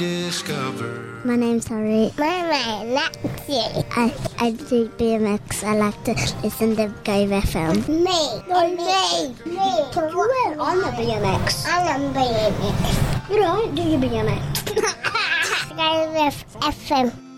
rediscover. My name's Harry. My name's Lexi. I do BMX. I like to listen to Go FM. Me. You went on the BMX. I'm on BMX. You don't do your BMX. Go with FM.